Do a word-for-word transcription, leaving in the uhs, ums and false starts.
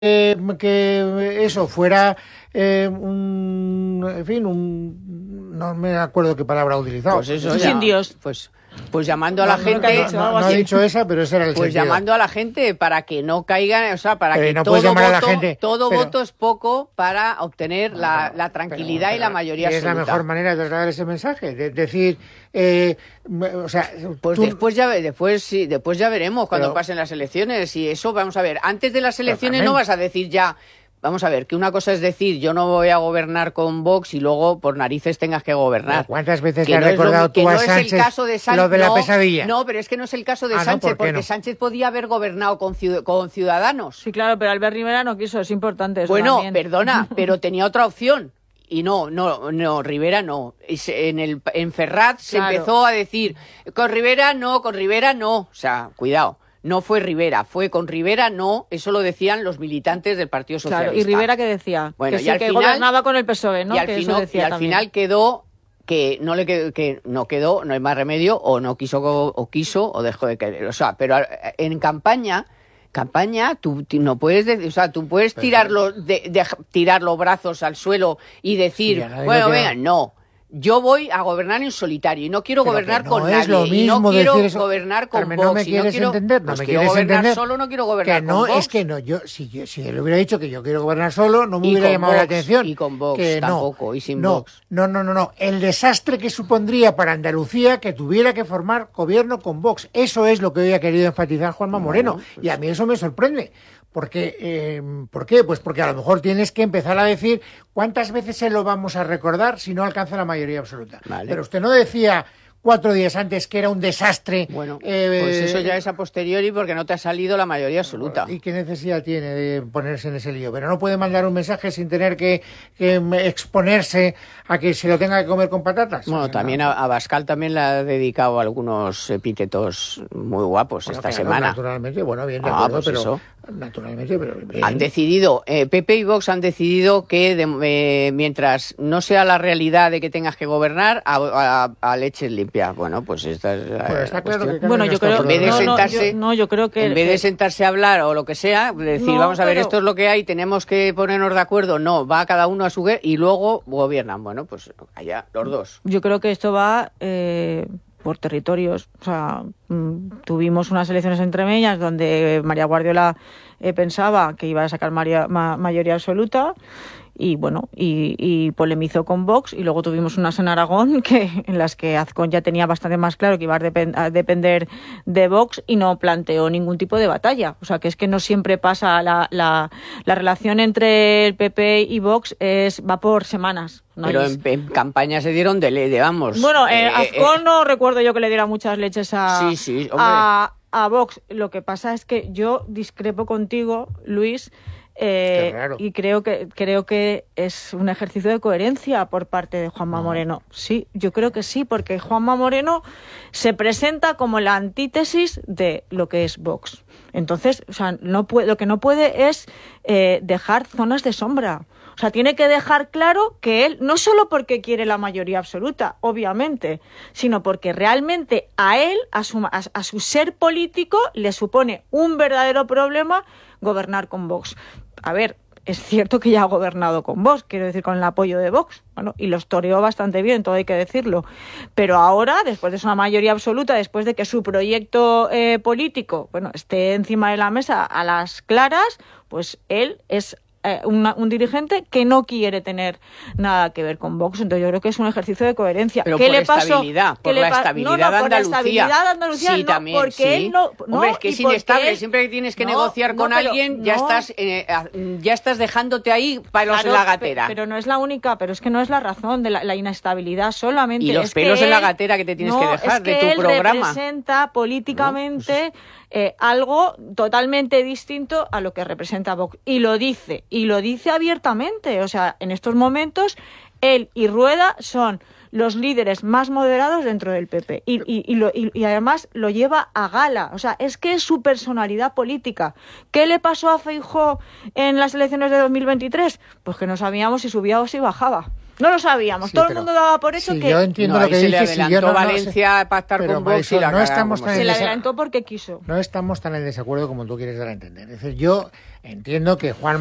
eh, que eso fuera eh, un, en fin, un, no me acuerdo qué palabra ha utilizado. Pues eso, sin Dios, pues... Pues llamando a la no, gente... No, no, no, no ha dicho esa, pero ese era el Pues sentido. llamando a la gente para que no caigan, o sea, para pero que no todo, voto, a la gente, todo pero... voto es poco para obtener no, la, la tranquilidad pero, pero, y la mayoría es absoluta. Es la mejor manera de trasladar ese mensaje, de decir... Eh, o sea, pues tú... después ya después sí, después ya veremos cuando pero... pasen las elecciones y eso, vamos a ver, antes de las elecciones no vas a decir ya... Vamos a ver, que una cosa es decir, yo no voy a gobernar con Vox y luego por narices tengas que gobernar. ¿Cuántas veces le has recordado lo, tú a no Sánchez es el caso de Sánchez, lo de la no, pesadilla? No, pero es que no es el caso de ah, Sánchez, no, ¿por porque no? Sánchez podía haber gobernado con, con Ciudadanos. Sí, claro, pero Albert Rivera no quiso, es importante eso Bueno, también. Perdona, pero tenía otra opción. Y no, no, no, Rivera no. En, el, en Ferraz se claro. empezó a decir, con Rivera no, con Rivera no. O sea, cuidado. No fue Rivera, fue con Rivera no, eso lo decían los militantes del Partido Socialista. Claro, ¿y Rivera qué decía? Bueno, que y sí, al que final, gobernaba con el P S O E, ¿no? Y al, que final, eso decía y al también. final quedó que no le quedó, que no quedó, no hay más remedio, o no quiso o quiso o dejó de querer. O sea, pero en campaña, campaña, tú no puedes, de, o sea, tú puedes tirar los, de, de, tirar los brazos al suelo y decir, sí, bueno, venga, no. Yo voy a gobernar en solitario y no quiero pero gobernar no con es nadie lo mismo y no quiero decir eso. gobernar con Carmen, Vox. no me quieres no quiero, entender, no pues me quiero quieres gobernar entender solo, no quiero gobernar que no, con Vox. Es que no, yo si, yo si le hubiera dicho que yo quiero gobernar solo, no me y hubiera llamado Vox, la atención. Y con Vox que tampoco, no, y sin no, Vox. No, no, no, no. El desastre que supondría para Andalucía que tuviera que formar gobierno con Vox. Eso es lo que hoy ha querido enfatizar Juanma Moreno. Bueno, pues... Y a mí eso me sorprende. Porque, eh, ¿por qué? Pues porque a lo mejor tienes que empezar a decir cuántas veces se lo vamos a recordar si no alcanza la mayoría absoluta. Vale. Pero usted no decía cuatro días antes que era un desastre. Bueno, eh, pues eso ya es a posteriori porque no te ha salido la mayoría absoluta. ¿Y qué necesidad tiene de ponerse en ese lío? Pero no puede mandar un mensaje sin tener que, que exponerse a que se lo tenga que comer con patatas. Bueno, o sea, también no. a Abascal también le ha dedicado algunos epítetos muy guapos bueno, esta claro, semana. Naturalmente, bueno, bien, de ah, acuerdo, pues pero eso. naturalmente, pero bien. Han decidido, eh, P P y Vox han decidido que de, eh, mientras no sea la realidad de que tengas que gobernar, a, a, a leches limpias. Bueno, pues esta es la bueno, está claro que bueno, yo creo en vez de no, sentarse, no, yo, no, yo creo que en vez de sentarse a hablar o lo que sea, decir, no, vamos a ver, pero... esto es lo que hay, tenemos que ponernos de acuerdo. No, va cada uno a su guerra y luego gobiernan. Bueno, pues allá, los dos. Yo creo que esto va eh, por territorios. O sea, mmm, tuvimos unas elecciones entremedias donde María Guardiola eh, pensaba que iba a sacar maria, ma, mayoría absoluta. Y bueno, y, y polemizó con Vox, y luego tuvimos unas en Aragón que en las que Azcón ya tenía bastante más claro que iba a, depend- a depender de Vox y no planteó ningún tipo de batalla. O sea, que es que no siempre pasa, la, la, la relación entre el P P y Vox es va por semanas. No Pero es... en, en campaña se dieron de, de vamos. Bueno, eh, eh, Azcón eh, no recuerdo yo que le diera muchas leches a, sí, sí, hombre. a, a Vox. Lo que pasa es que yo discrepo contigo, Luis. Eh, y creo que creo que es un ejercicio de coherencia por parte de Juanma no. Moreno. Sí, yo creo que sí, porque Juanma Moreno se presenta como la antítesis de lo que es Vox. Entonces, o sea, no puede, lo que no puede es eh, dejar zonas de sombra. O sea, tiene que dejar claro que él, no solo porque quiere la mayoría absoluta, obviamente, sino porque realmente a él, a su, a, a su ser político, le supone un verdadero problema gobernar con Vox. A ver, es cierto que ya ha gobernado con Vox, quiero decir, con el apoyo de Vox, bueno, y los toreó bastante bien, todo hay que decirlo. Pero ahora, después de una mayoría absoluta, después de que su proyecto eh, político, bueno, esté encima de la mesa a las claras, pues él es Eh, una, un dirigente que no quiere tener nada que ver con Vox. Entonces yo creo que es un ejercicio de coherencia. Pero ¿Qué por le pasó? estabilidad, por la estabilidad no, no, de por Andalucía. la estabilidad de Andalucía, sí, no, también, porque sí. él no, no Hombre, es que es inestable. Él, siempre que tienes que no, negociar con no, pero, alguien, ya no, estás eh, ya estás dejándote ahí palos claro, en la gatera. Pero no es la única, pero es que no es la razón de la, la inestabilidad solamente. Y los es pelos que en la él, gatera que te tienes no, que dejar es que de tu él programa. Representa políticamente... No, pues... Eh, algo totalmente distinto a lo que representa Vox. Y lo dice, y lo dice abiertamente. O sea, en estos momentos, él y Rueda son los líderes más moderados dentro del P P. Y, y, y, lo, y, y además lo lleva a gala. O sea, es que es su personalidad política. ¿Qué le pasó a Feijóo en las elecciones de dos mil veintitrés? Pues que no sabíamos si subía o si bajaba. No lo sabíamos, sí, todo el mundo daba por hecho sí, que... Yo entiendo no, lo que se dices. le adelantó si yo no, Valencia no, a pactar pero con Vox Marisol, y la no estamos tan Se le desa... adelantó porque quiso. No estamos tan en desacuerdo como tú quieres dar a entender. Es decir, yo entiendo que Juan